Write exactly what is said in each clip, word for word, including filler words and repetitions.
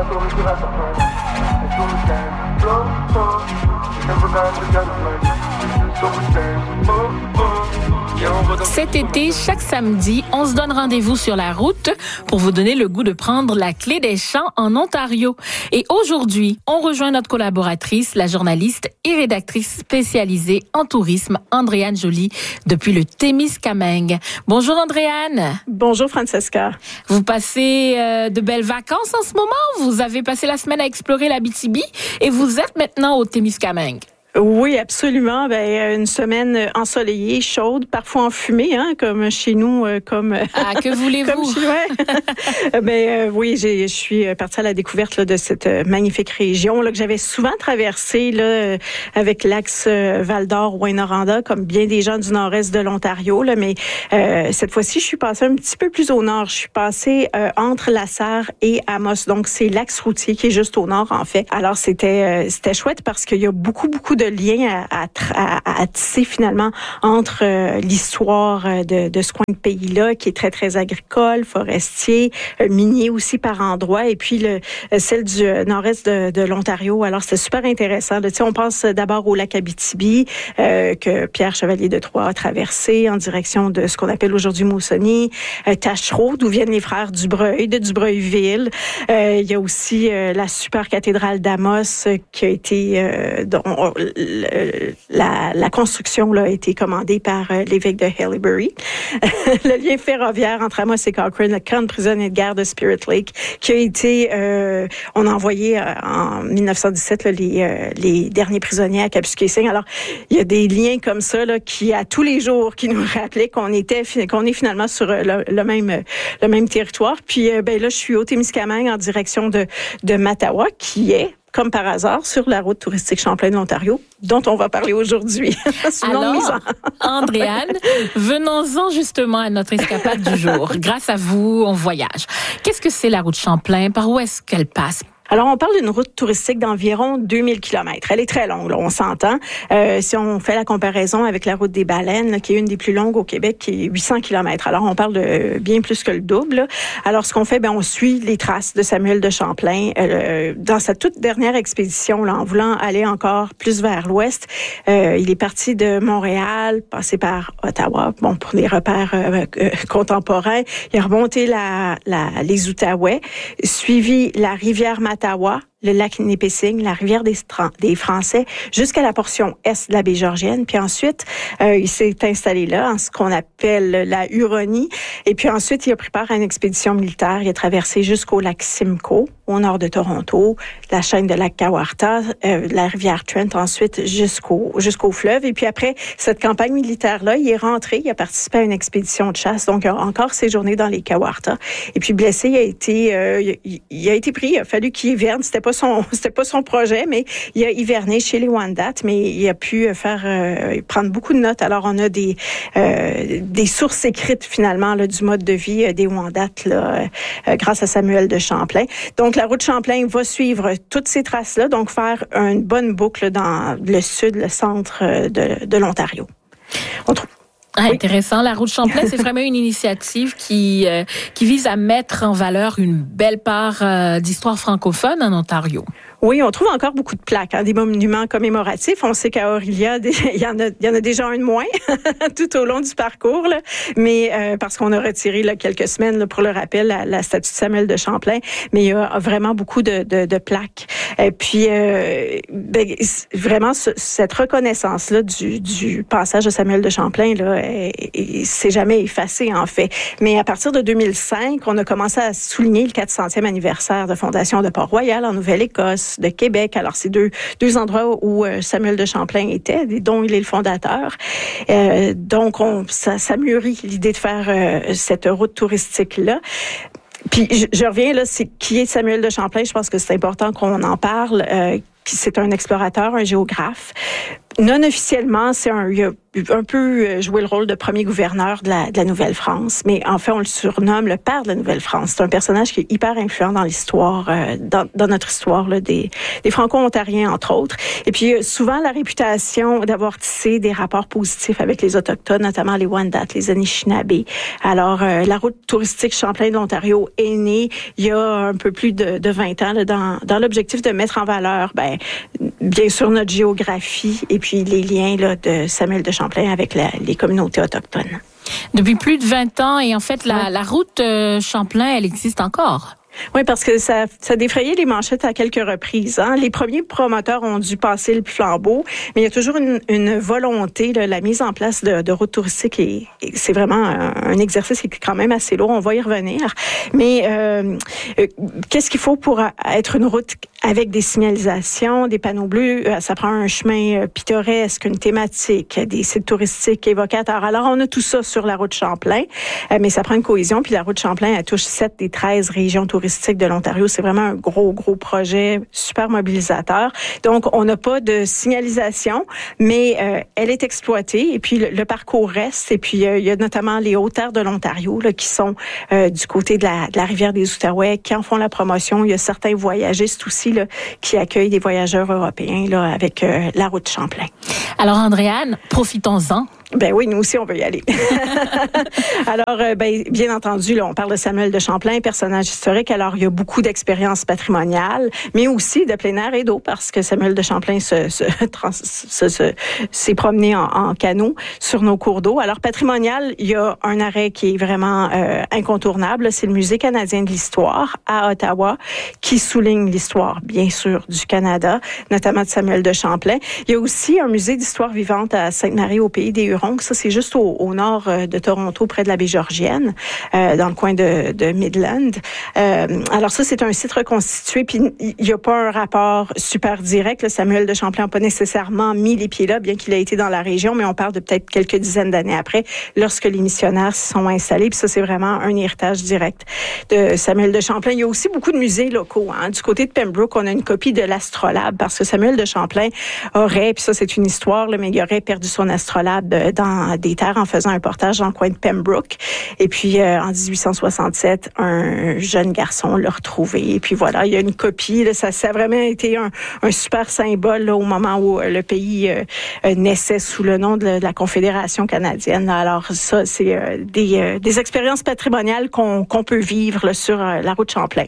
Cet été, chaque samedi, on se donne rendez-vous sur la route pour vous donner le goût de prendre la clé des champs en Ontario. Et aujourd'hui, on rejoint notre collaboratrice, la journaliste et rédactrice spécialisée en tourisme, Andréane Joly, depuis le Témiscamingue. Bonjour Andréane. Bonjour Francesca. Vous passez euh, de belles vacances en ce moment. Vous avez passé la semaine à explorer l'Abitibi et vous êtes maintenant au Témiscamingue. Oui, absolument. Ben, une semaine ensoleillée, chaude, parfois enfumée, hein, comme chez nous, comme. Ah, que voulez-vous? Comme chez ouais. Ben euh, oui, j'ai, je suis partie à la découverte là, de cette magnifique région là que j'avais souvent traversée là avec l'axe Val-d'Or, Rouyn-Noranda, comme bien des gens du nord-est de l'Ontario là. Mais euh, cette fois-ci, je suis passée un petit peu plus au nord. Je suis passée euh, entre La Sarre et Amos. Donc c'est l'axe routier qui est juste au nord en fait. Alors c'était euh, c'était chouette parce qu'il y a beaucoup beaucoup de liens à, à, à, à tisser finalement entre euh, l'histoire de, de ce coin de pays-là qui est très, très agricole, forestier, euh, minier aussi par endroits, et puis le, celle du nord-est de, de l'Ontario. Alors, c'est super intéressant. Tu sais, on pense d'abord au lac Abitibi euh, que Pierre Chevalier de Troyes a traversé en direction de ce qu'on appelle aujourd'hui Moosonee, euh, Taschereau, d'où viennent les frères Dubreuil, de Dubreuilville. Euh, il y a aussi euh, la super cathédrale d'Amos euh, qui a été... Euh, dont, Le, la, la construction là, a été commandée par euh, l'évêque de Haileybury. Le lien ferroviaire entre Amos et Cochrane, le camp de prisonniers de guerre de Spirit Lake, qui a été, euh, on a envoyé euh, en dix-neuf cent dix-sept là, les, euh, les derniers prisonniers à Kapuskasing. Alors, il y a des liens comme ça là, qui, à tous les jours, qui nous rappelaient qu'on était, qu'on est finalement sur le, le même, le même territoire. Puis, euh, ben là, je suis au Témiscamingue en direction de, de Mattawa, qui est comme par hasard, sur la route touristique Champlain de l'Ontario, dont on va parler aujourd'hui. Alors, Andréane, venons-en justement à notre escapade du jour. Grâce à vous, on voyage. Qu'est-ce que c'est la route Champlain? Par où est-ce qu'elle passe? Alors, on parle d'une route touristique d'environ deux mille kilomètres. Elle est très longue, là, on s'entend. Euh, si on fait la comparaison avec la route des Baleines, là, qui est une des plus longues au Québec, qui est huit cents kilomètres. Alors, on parle de bien plus que le double. Là. Alors, ce qu'on fait, ben, on suit les traces de Samuel de Champlain. Euh, dans sa toute dernière expédition, là, en voulant aller encore plus vers l'ouest, euh, il est parti de Montréal, passé par Ottawa, bon, pour des repères euh, euh, contemporains. Il a remonté la, la, les Outaouais, suivi la rivière Mattawa, Ottawa, le lac Nipissing, la rivière des, des Français, jusqu'à la portion est de la baie Georgienne. Puis ensuite, euh, il s'est installé là, en ce qu'on appelle la Huronie. Et puis ensuite, il a pris part à une expédition militaire. Il a traversé jusqu'au lac Simcoe, au nord de Toronto, la chaîne de lac Kawartha, euh, la rivière Trent, ensuite jusqu'au jusqu'au fleuve. Et puis après cette campagne militaire-là, il est rentré, il a participé à une expédition de chasse, donc il a encore séjourné dans les Kawartha. Et puis blessé, il a été, euh, il, il a été pris, il a fallu qu'il hiverne. C'était pas son, c'était pas son projet, mais il a hiverné chez les Wendat, mais il a pu faire, euh, prendre beaucoup de notes. Alors on a des euh, des sources écrites finalement là, du mode de vie euh, des Wendat là, euh, grâce à Samuel de Champlain. Donc la route Champlain va suivre toutes ces traces-là, donc faire une bonne boucle dans le sud, le centre de, de l'Ontario. On trouve Ah, oui. Intéressant. La route Champlain, c'est vraiment une initiative qui euh, qui vise à mettre en valeur une belle part euh, d'histoire francophone en Ontario. Oui, on trouve encore beaucoup de plaques, hein, des monuments commémoratifs. On sait qu'à Orillia, il y en a, il y en a déjà un de moins tout au long du parcours, là. Mais euh, parce qu'on a retiré là, quelques semaines là, pour le rappel la, la statue de Samuel de Champlain, mais il y a vraiment beaucoup de, de, de plaques. Et puis euh, ben, vraiment ce, cette reconnaissance là du, du passage de Samuel de Champlain là, c'est jamais effacé en fait. Mais à partir de deux mille cinq, on a commencé à souligner le quatre centième anniversaire de fondation de Port-Royal en Nouvelle-Écosse, de Québec. Alors, c'est deux, deux endroits où Samuel de Champlain était, dont il est le fondateur. Euh, donc, on, ça, ça mûrit l'idée de faire euh, cette route touristique-là. Puis, je, je reviens là, c'est qui est Samuel de Champlain? Je pense que c'est important qu'on en parle. Euh, c'est un explorateur, un géographe. Non officiellement, c'est un, il a un peu joué le rôle de premier gouverneur de la, de la Nouvelle-France, mais en fait, on le surnomme le père de la Nouvelle-France. C'est un personnage qui est hyper influent dans l'histoire, euh, dans, dans notre histoire là, des, des Franco-Ontariens, entre autres. Et puis, euh, souvent, la réputation d'avoir tissé des rapports positifs avec les Autochtones, notamment les Wendat, les Anishinaabe. Alors, euh, la route touristique Champlain de l'Ontario est née il y a un peu plus de, de vingt ans là, dans, dans l'objectif de mettre en valeur, ben, bien sûr, notre géographie et puis les liens là, de Samuel de Champlain avec la, les communautés autochtones. Depuis plus de vingt ans, et en fait, la, la route euh, Champlain, elle existe encore. Oui, parce que ça, ça défrayait les manchettes à quelques reprises. Hein. Les premiers promoteurs ont dû passer le flambeau, mais il y a toujours une, une volonté, là, la mise en place de, de routes touristiques. Et, et c'est vraiment un, un exercice qui est quand même assez lourd. On va y revenir. Mais euh, euh, qu'est-ce qu'il faut pour être une route avec des signalisations, des panneaux bleus? Ça prend un chemin pittoresque, une thématique, des sites touristiques évocateurs. Alors, on a tout ça sur la route Champlain, mais ça prend une cohésion. Puis la route Champlain, elle touche sept des treize régions touristiques de l'Ontario. C'est vraiment un gros, gros projet, super mobilisateur. Donc, on n'a pas de signalisation, mais euh, elle est exploitée et puis le, le parcours reste. Et puis, euh, il y a notamment les Hautes-Terres de l'Ontario là, qui sont euh, du côté de la, de la rivière des Outaouais, qui en font la promotion. Il y a certains voyagistes aussi là, qui accueillent des voyageurs européens là, avec euh, la route Champlain. Alors, Andréane, profitons-en. Ben oui, nous aussi, on veut y aller. Alors, euh, ben, bien entendu, là, on parle de Samuel de Champlain, personnage historique. Alors, il y a beaucoup d'expériences patrimoniales, mais aussi de plein air et d'eau, parce que Samuel de Champlain se, se, trans, se, se, s'est promené en, en canot sur nos cours d'eau. Alors, patrimonial, il y a un arrêt qui est vraiment euh, incontournable. C'est le Musée canadien de l'histoire à Ottawa, qui souligne l'histoire, bien sûr, du Canada, notamment de Samuel de Champlain. Il y a aussi un musée d'histoire vivante à Sainte-Marie, au pays des Hurons. Ça, c'est juste au, au nord de Toronto, près de la baie Georgienne, euh, dans le coin de, de Midland. Euh, alors ça, c'est un site reconstitué, puis il n'y a pas un rapport super direct. Là, Samuel de Champlain n'a pas nécessairement mis les pieds là, bien qu'il ait été dans la région, mais on parle de peut-être quelques dizaines d'années après, lorsque les missionnaires s'y sont installés. Puis ça, c'est vraiment un héritage direct de Samuel de Champlain. Il y a aussi beaucoup de musées locaux. Hein. Du côté de Pembroke, on a une copie de l'astrolabe, parce que Samuel de Champlain aurait, puis ça, c'est une histoire, là, mais il aurait perdu son astrolabe dans des terres en faisant un portage dans le coin de Pembroke. Et puis, euh, en dix-huit cent soixante-sept, un jeune garçon l'a retrouvé. Et puis voilà, il y a une copie. Là, ça, ça a vraiment été un, un super symbole là, au moment où le pays euh, naissait sous le nom de, de la Confédération canadienne. Alors ça, c'est euh, des, euh, des expériences patrimoniales qu'on, qu'on peut vivre là, sur euh, la route Champlain.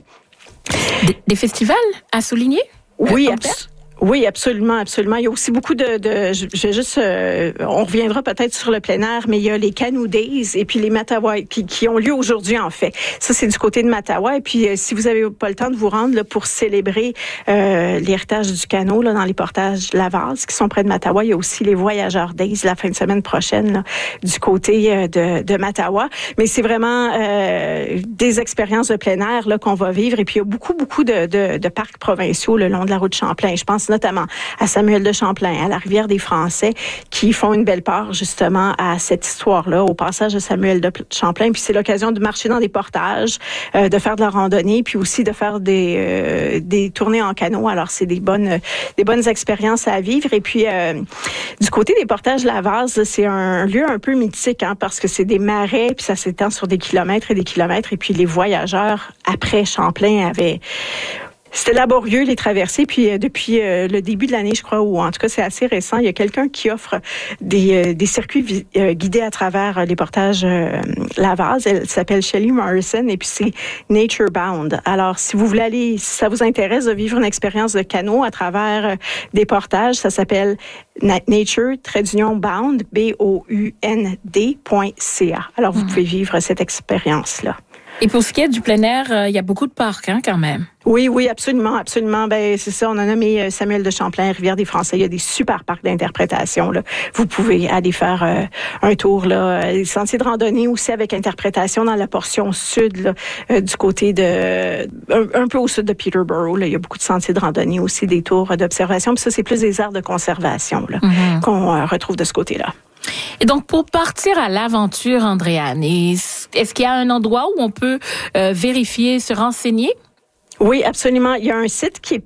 Des, des festivals à souligner? Oui, euh, absolument. Oui, absolument, absolument. Il y a aussi beaucoup de, de je, je vais juste, euh, on reviendra peut-être sur le plein air, mais il y a les Canoe Days et puis les Mattawa qui, qui ont lieu aujourd'hui en fait. Ça, c'est du côté de Mattawa. Et puis, euh, si vous avez pas le temps de vous rendre là pour célébrer euh, l'héritage du canot là dans les portages Laval, qui sont près de Mattawa, il y a aussi les Voyageurs Days la fin de semaine prochaine là, du côté euh, de, de Mattawa. Mais c'est vraiment euh, des expériences de plein air là qu'on va vivre. Et puis, il y a beaucoup, beaucoup de, de, de parcs provinciaux le long de la route Champlain. Je pense notamment à Samuel de Champlain, à la rivière des Français, qui font une belle part justement à cette histoire-là, au passage de Samuel de Champlain. Puis c'est l'occasion de marcher dans des portages, euh, de faire de la randonnée, puis aussi de faire des euh, des tournées en canot. Alors c'est des bonnes des bonnes expériences à vivre. Et puis euh, du côté des portages Lavaz, c'est un lieu un peu mythique, hein, parce que c'est des marais, puis ça s'étend sur des kilomètres et des kilomètres. Et puis les voyageurs après Champlain avaient C'était laborieux, les traversées. Puis euh, depuis euh, le début de l'année, je crois, ou en tout cas, c'est assez récent, il y a quelqu'un qui offre des, euh, des circuits vi- euh, guidés à travers euh, les portages euh, Lavaz. Elle s'appelle Shelley Morrison et puis c'est Nature Bound. Alors, si vous voulez aller, si ça vous intéresse de vivre une expérience de canot à travers euh, des portages, ça s'appelle Na- Nature, trait d'union Bound, B O U N D point C A. Alors, vous mmh. pouvez vivre cette expérience-là. Et pour ce qui est du plein air, il euh, y a beaucoup de parcs, hein, quand même. Oui, oui, absolument, absolument. Ben c'est ça, on a nommé Samuel de Champlain, Rivière des Français. Il y a des super parcs d'interprétation là. Vous pouvez aller faire euh, un tour là, les sentiers de randonnée aussi avec interprétation dans la portion sud là, euh, du côté de un, un peu au sud de Peterborough. Là, il y a beaucoup de sentiers de randonnée aussi, des tours d'observation. Puis ça, c'est plus des aires de conservation là, mm-hmm. qu'on euh, retrouve de ce côté-là. Et donc, pour partir à l'aventure, Andréane, est-ce qu'il y a un endroit où on peut euh, vérifier, se renseigner? Oui, absolument. Il y a un site qui est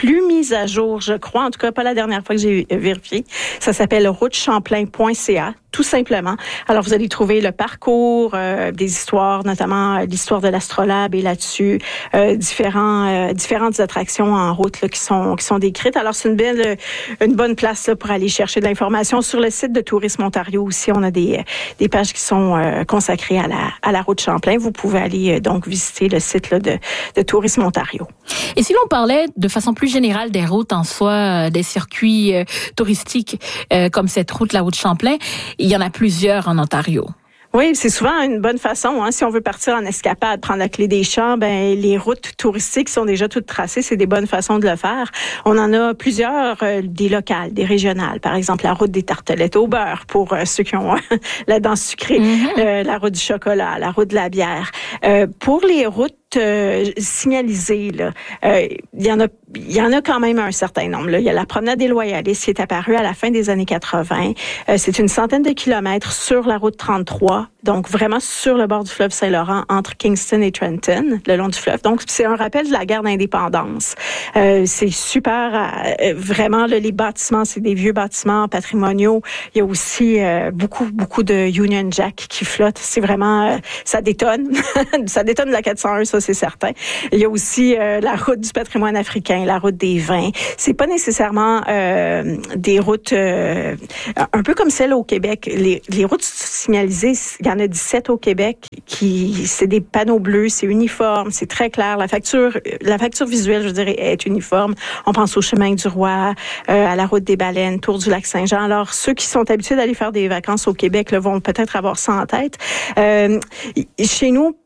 plus mise à jour, je crois. En tout cas, pas la dernière fois que j'ai vérifié. Ça s'appelle route champlain point c a. Tout simplement. Alors, vous allez trouver le parcours, euh, des histoires, notamment euh, l'histoire de l'Astrolabe et là-dessus, euh, différents, euh, différentes attractions en route là, qui sont qui sont décrites. Alors, c'est une belle, une bonne place là, pour aller chercher de l'information. Sur le site de Tourisme Ontario aussi, on a des des pages qui sont euh, consacrées à la à la route Champlain. Vous pouvez aller euh, donc visiter le site là, de de Tourisme Ontario. Et si l'on parlait de façon plus générale des routes en soi, euh, des circuits euh, touristiques euh, comme cette route, la route Champlain, il y en a plusieurs en Ontario. Oui, c'est souvent une bonne façon. Hein, si on veut partir en escapade, prendre la clé des champs, ben les routes touristiques sont déjà toutes tracées. C'est des bonnes façons de le faire. On en a plusieurs, euh, des locales, des régionales. Par exemple, la route des tartelettes au beurre pour euh, ceux qui ont la dent sucrée. Mm-hmm. euh, la route du chocolat, la route de la bière. Euh, pour les routes Euh, signalisé là. Euh, il y en a il y en a quand même un certain nombre là. Il y a la promenade des Loyalistes qui est apparue à la fin des années quatre-vingt. Euh, c'est une centaine de kilomètres sur la route trente-trois, donc vraiment sur le bord du fleuve Saint-Laurent entre Kingston et Trenton, le long du fleuve. Donc c'est un rappel de la guerre d'indépendance. Euh, c'est super euh, vraiment là, les bâtiments, c'est des vieux bâtiments patrimoniaux. Il y a aussi euh, beaucoup beaucoup de Union Jack qui flottent. C'est vraiment euh, ça détonne. Ça détonne de la quatre cent un, ça c'est certain. Il y a aussi euh, la route du patrimoine africain, la route des vins. C'est pas nécessairement euh, des routes euh, un peu comme celle au Québec. Les, les routes signalisées, il y en a dix-sept au Québec qui c'est des panneaux bleus, c'est uniforme, c'est très clair. La facture, la facture visuelle, je dirais, est uniforme. On pense au chemin du Roi, euh, à la route des Baleines, Tour du lac Saint-Jean. Alors ceux qui sont habitués d'aller faire des vacances au Québec là, vont peut-être avoir ça en tête. Euh, chez nous,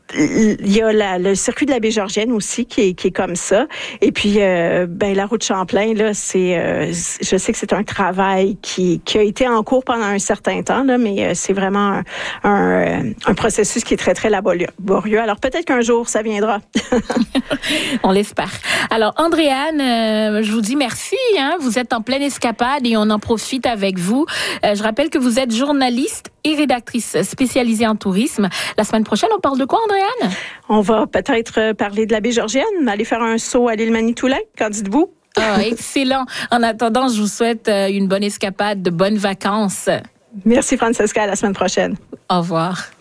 il y a la, le circuit de la baie Georgienne aussi qui est, qui est comme ça. Et puis, euh, ben la route Champlain, là, c'est, euh, je sais que c'est un travail qui, qui a été en cours pendant un certain temps, là, mais euh, c'est vraiment un, un, un processus qui est très, très laborieux. Alors, peut-être qu'un jour, ça viendra. On l'espère. Alors, Andréane, euh, je vous dis merci. Hein, vous êtes en pleine escapade et on en profite avec vous. Euh, je rappelle que vous êtes journaliste et rédactrice spécialisée en tourisme. La semaine prochaine, on parle de quoi, Andréane? On va peut-être parler de la baie Georgienne, aller faire un saut à l'île Manitoulin. Qu'en dites-vous? Ah, excellent. En attendant, je vous souhaite une bonne escapade, de bonnes vacances. Merci, Francesca. À la semaine prochaine. Au revoir.